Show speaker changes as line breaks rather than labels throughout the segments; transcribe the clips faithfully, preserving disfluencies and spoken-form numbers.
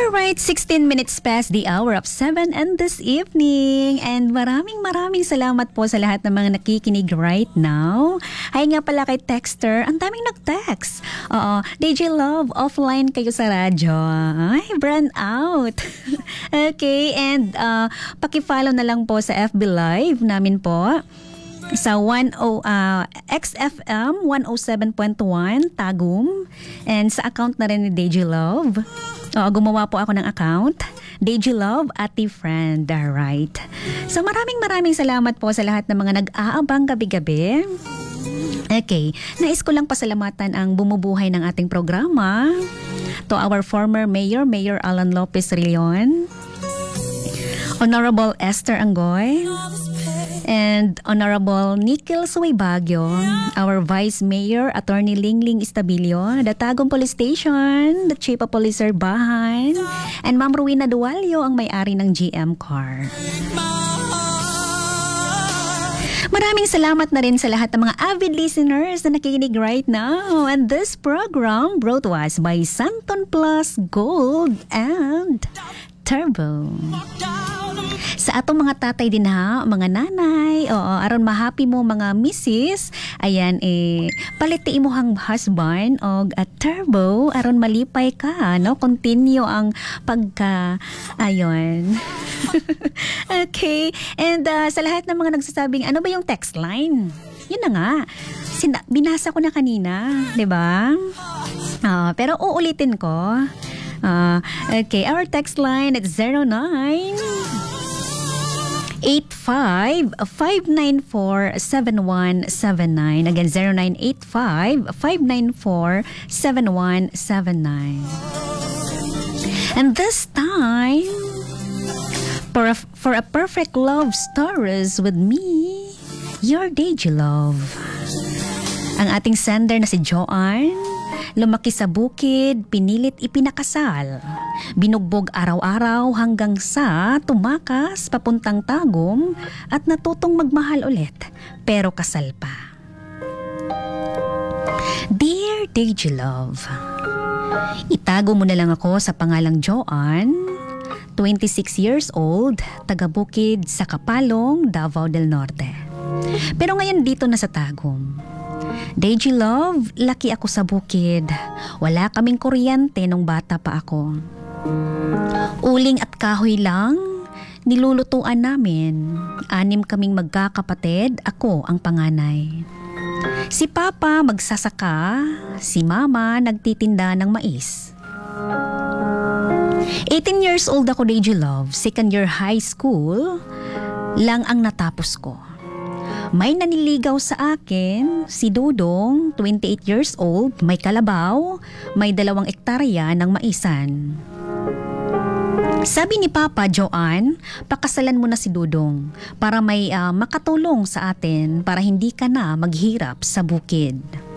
Alright, sixteen minutes past the hour of seven and this evening. And maraming maraming salamat po sa lahat ng mga nakikinig right now. Ay nga pala kay Texter, ang daming nag-text. Oo, D J Love, offline kayo sa radyo. Ay, brand out. Okay, and uh, pakifollow na lang po sa F B Live namin po. Sa ten, uh, X F M one oh seven point one Tagum, and sa account na rin ni D J Love. Oo, gumawa po ako ng account, D J Love Ati Friend, right? So maraming maraming salamat po sa lahat ng mga nag-aabang gabi-gabi. Okay, nais ko lang pasalamatan ang bumubuhay ng ating programa. To our former Mayor, Mayor Alan Lopez Rillion, Honorable Esther Angoy, and Honorable Nikhil Suwaybagyo, our Vice Mayor, Attorney Lingling Istabilio, the Tagum Police Station, the Chief of Police Sir Bahan, and Ma'am Ruina Dualio, ang may-ari ng G M Car. Maraming salamat na rin sa lahat ng mga avid listeners na nakikinig right now. And this program brought to us by Santon Plus Gold and Turbo. Sa atong mga tatay din ha, mga nanay, oo, aron ma-happy mo mga missis, ayan eh, paliti mo hang husband og at turbo, aron malipay ka, no? Continue ang pagka, ayun. Okay, and uh, sa lahat ng mga nagsasabing, ano ba yung text line? Yun na nga, Sina- binasa ko na kanina, di ba? Uh, pero uulitin ko. Uh, okay, our text line at zero nine eight five five nine four seven one seven nine. Again, zero nine eight five five nine four seven one seven nine. And this time, for a, for a perfect love stories with me, your D J Love. Ang ating sender na si Joanne, lumaki sa bukid, pinilit ipinakasal. Binugbog araw-araw hanggang sa tumakas papuntang Tagum at natutong magmahal ulit, pero kasal pa. Dear D J Love, itago mo na lang ako sa pangalang Joanne, twenty-six years old, taga-bukid sa Kapalong, Davao del Norte. Pero ngayon dito na sa Tagum. D J Love, laki ako sa bukid. Wala kaming kuryente nung bata pa ako. Uling at kahoy lang, nilulutuan namin. Anim kaming magkakapatid, ako ang panganay. Si Papa magsasaka, si Mama nagtitinda ng mais. eighteen years old ako, D J Love, second year high school lang ang natapos ko. May naniligaw sa akin, si Dudong, twenty-eight years old, may kalabaw, may dalawang ektarya ng maisan. Sabi ni Papa, Joanne, pakasalan mo na si Dudong para may uh, makatulong sa atin para hindi ka na maghirap sa bukid.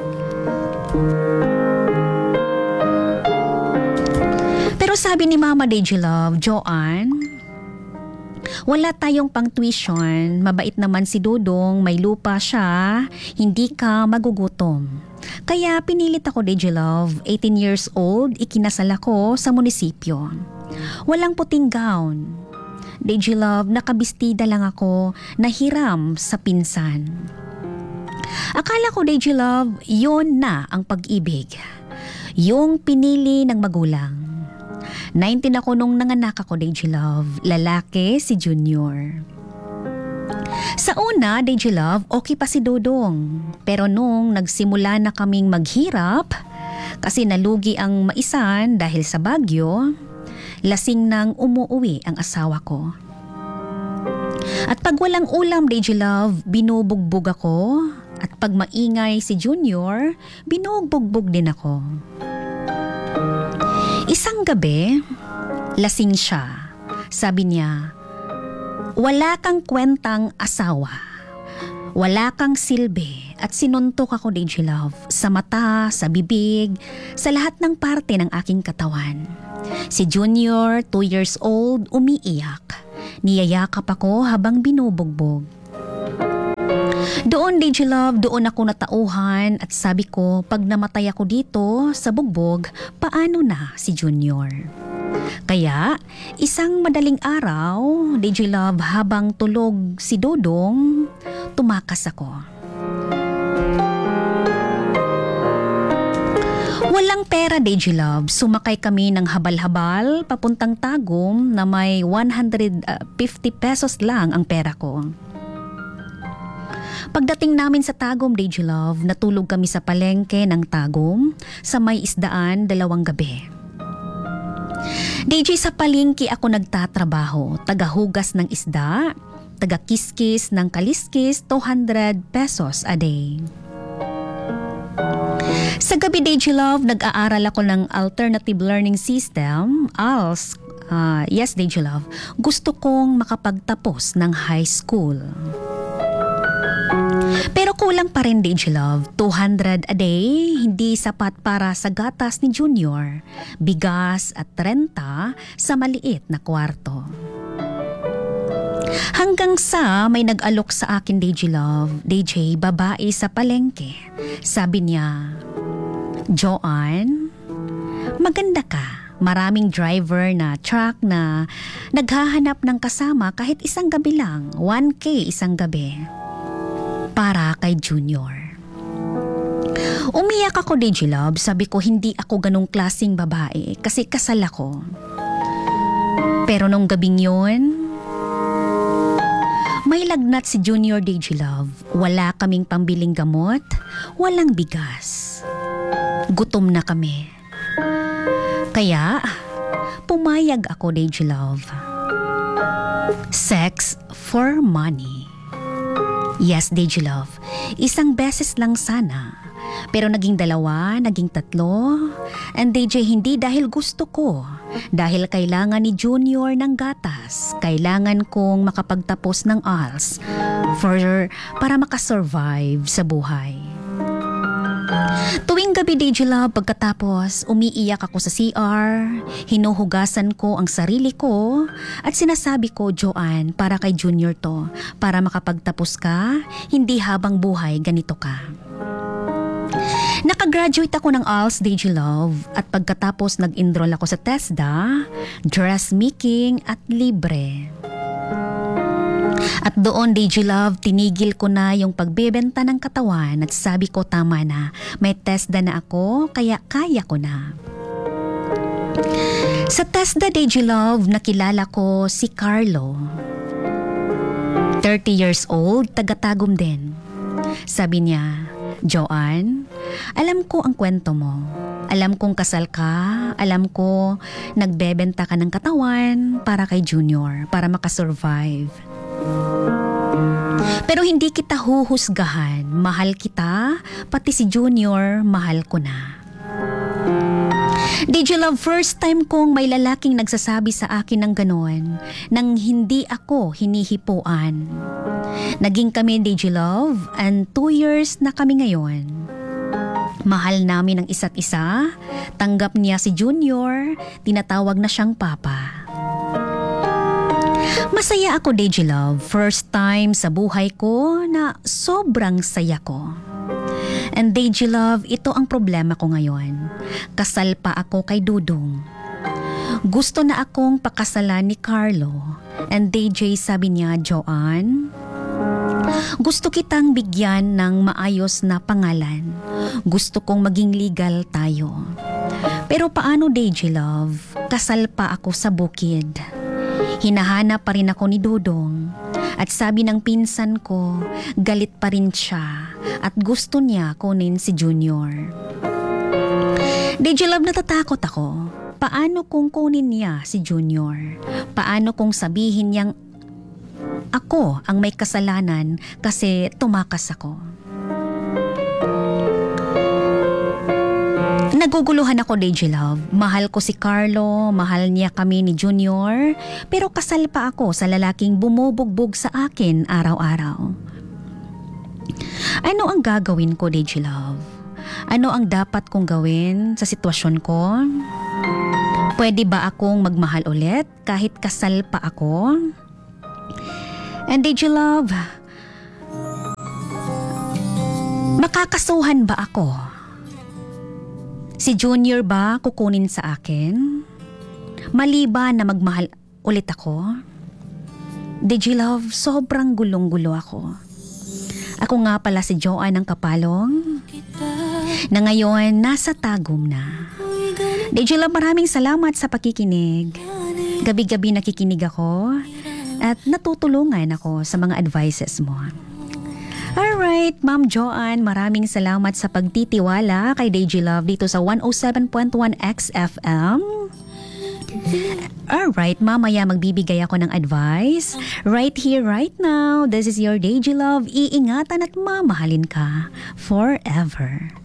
Pero sabi ni Mama D J Love, Joanne, wala tayong pang tuition, mabait naman si Dudong, may lupa siya, hindi ka magugutom. Kaya pinilit ako, D J Love, eighteen years old, ikinasal ako sa munisipyo. Walang puting gown. D J Love, nakabistida lang ako, nahiram sa pinsan. Akala ko, D J Love, yun na ang pag-ibig. Yung pinili ng magulang. nineteen ako nung nanganak ako, D J Love. Lalaki si Junior. Sa una, D J Love, okay pa si Dudong. Pero nung nagsimula na kaming maghirap, kasi nalugi ang maisan dahil sa bagyo, lasing nang umuuwi ang asawa ko. At pag walang ulam, D J Love, binubugbog ako. At pag maingay si Junior, binubugbog din ako. Isang gabi, lasing siya. Sabi niya, wala kang kwentang asawa. Wala kang silbi. At sinuntok ako, D J Love, sa mata, sa bibig, sa lahat ng parte ng aking katawan. Si Junior, two years old, umiiyak. Niyayakap ako habang binubugbog. Doon, D J Love, doon ako natauhan at sabi ko, pag namatay ako dito sa bugbog, paano na si Junior? Kaya, isang madaling araw, D J Love, habang tulog si Dodong, tumakas ako. Walang pera, D J Love. Sumakay kami ng habal-habal papuntang Tagum na may one hundred fifty pesos lang ang pera ko. Pagdating namin sa Tagum, D J Love, natulog kami sa palengke ng Tagum sa may isdaan dalawang gabi. D J, sa palengke ako nagtatrabaho, tagahugas ng isda, taga-kiskis ng kaliskis, two hundred pesos a day. Sa gabi, D J Love, nag-aaral ako ng Alternative Learning System, A L S. Uh, yes, D J Love, gusto kong makapagtapos ng high school. Pero kulang pa rin, D J Love. two hundred a day, hindi sapat para sa gatas ni Junior, bigas at renta sa maliit na kwarto. Hanggang sa may nag-alok sa akin, D J Love, D J, babae sa palengke. Sabi niya, Joanne, maganda ka. Maraming driver na truck na naghahanap ng kasama kahit isang gabi lang, one K isang gabi. Para kay Junior. Umiyak ako, D J Love. Sabi ko, hindi ako ganong klaseng babae kasi kasal ako. Pero nung gabing yun, may lagnat si Junior, D J Love. Wala kaming pambiling gamot, walang bigas. Gutom na kami. Kaya, pumayag ako, D J Love. Sex for money. Yes, D J Love. Isang beses lang sana. Pero naging dalawa, naging tatlo. And D J, hindi dahil gusto ko. Dahil kailangan ni Junior ng gatas. Kailangan kong makapagtapos ng A L S for, para makasurvive sa buhay. Tuwing gabi, D J Love, pagkatapos umiiyak ako sa C R, hinuhugasan ko ang sarili ko at sinasabi ko, Joanne, para kay Junior to, para makapagtapos ka, hindi habang buhay ganito ka. Nakagraduate ako ng A L S, D J Love, at pagkatapos nag-enroll ako sa TESDA, dressmaking at libre. At doon, D J Love, tinigil ko na yung pagbebenta ng katawan at sabi ko tama na, may TESDA na ako kaya kaya ko na. Sa TESDA, D J Love, nakilala ko si Carlo. thirty years old, taga-Tagum din. Sabi niya, Joanne, alam ko ang kwento mo. Alam kong kasal ka, alam ko nagbebenta ka ng katawan para kay Junior, para makasurvive. Pero hindi kita huhusgahan. Mahal kita, pati si Junior, mahal ko na. D J Love, first time kong may lalaking nagsasabi sa akin ng ganon, nang hindi ako hinihipuan. Naging kami, D J Love, and two years na kami ngayon. Mahal namin ang isa't isa, tanggap niya si Junior, tinatawag na siyang Papa. Masaya ako, D J Love. First time sa buhay ko na sobrang saya ko. And D J Love, ito ang problema ko ngayon. Kasal pa ako kay Dudong. Gusto na akong pakasalan ni Carlo. And D J, sabi niya, Joanne, gusto kitang bigyan ng maayos na pangalan. Gusto kong maging legal tayo. Pero paano, D J Love? Kasal pa ako sa bukid. Hinahanap pa rin ako ni Dudong. At sabi ng pinsan ko, galit pa rin siya at gusto niya kunin si Junior. D J Love, natatakot ako. Paano kung kunin niya si Junior? Paano kung sabihin niyang ako ang may kasalanan kasi tumakas ako? Naguguluhan ako, D J Love. Mahal ko si Carlo, mahal niya kami ni Junior, pero kasal pa ako sa lalaking bumubugbog sa akin araw-araw. Ano ang gagawin ko, D J Love? Ano ang dapat kong gawin sa sitwasyon ko? Pwede ba akong magmahal ulit kahit kasal pa ako? And D J Love, makakasuhan ba ako? Si Junior ba kukunin sa akin? Maliban na magmahal ulit ako, Digilove, sobrang gulong-gulo ako. Ako nga pala si Joanne ng Kapalong, na ngayon nasa Tagum na. Digilove, maraming salamat sa pakikinig. Gabi-gabi nakikinig ako at natutulungan ako sa mga advices mo. Alright, Ma'am Joanne, maraming salamat sa pagtitiwala kay Digilove dito sa one oh seven point one X F M. Alright, mamaya magbibigay ako ng advice. Right here, right now. This is your Digilove. Iingatan at mamahalin ka forever.